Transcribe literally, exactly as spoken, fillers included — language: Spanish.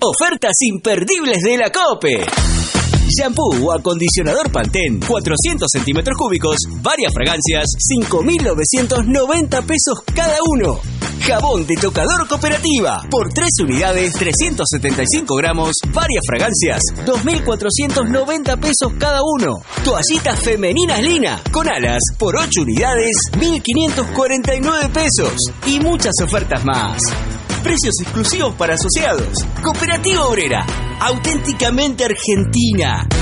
Ofertas imperdibles de la COPE. Shampoo o acondicionador Pantene, cuatrocientos centímetros cúbicos, varias fragancias, cinco mil novecientos noventa pesos cada uno. Jabón de tocador Cooperativa, por tres unidades, trescientos setenta y cinco gramos, varias fragancias, dos mil cuatrocientos noventa pesos cada uno. Toallitas femeninas Lina, con alas, por ocho unidades, mil quinientos cuarenta y nueve pesos. Y muchas ofertas más. Precios exclusivos para asociados. Cooperativa Obrera, auténticamente argentina.